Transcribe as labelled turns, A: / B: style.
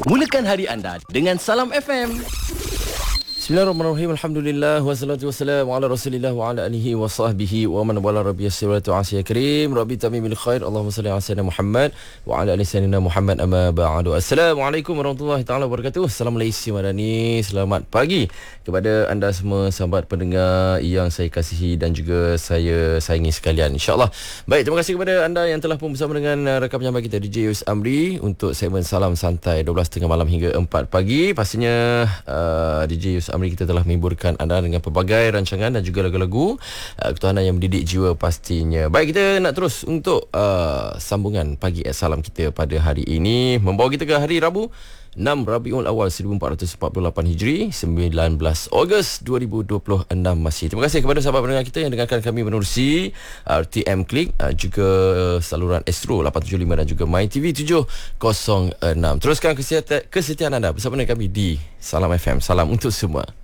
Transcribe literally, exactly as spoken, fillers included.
A: Mulakan hari anda dengan Salam F M.
B: Bismillahirrahmanirrahim. Alhamdulillah wassalatu wassalamu ala Rasulillah wa ala alihi wa sahbihi wa man wala. Rabbi yassir wa tu'asir karim. Rabbi tamimil khair. Allahumma salli ala sayyidina Muhammad wa ala ali sayyidina Muhammad, amma ba'du. Assalamualaikum warahmatullahi taala wabarakatuh. Salam Malaysia Madani. Selamat pagi kepada anda semua sahabat pendengar yang saya kasihi dan juga saya sayangi sekalian, insya-Allah. Baik, terima kasih kepada anda yang telah pun bersama dengan rakan penyampai kita D J Yus Amri untuk segmen Salam Santai dua belas tiga puluh malam hingga empat pagi. Pastinya uh, D J Yus Amri kita telah menghiburkan anda dengan pelbagai rancangan dan juga lagu-lagu uh, ketuhanan yang mendidik jiwa pastinya. Baik, kita nak terus untuk uh, sambungan pagi salam kita pada hari ini, membawa kita ke hari Rabu enam Rabiul Awal seribu empat ratus empat puluh lapan Hijri, sembilan belas Ogos dua ribu dua puluh enam masih. Terima kasih kepada sahabat pendengar kita yang dengarkan kami menerusi R T M Klik, uh, juga saluran Astro lapan tujuh lima dan juga My T V tujuh kosong enam. Teruskan kesetiaan, kesetiaan anda bersama dengan kami di Salam F M. Salam untuk semua.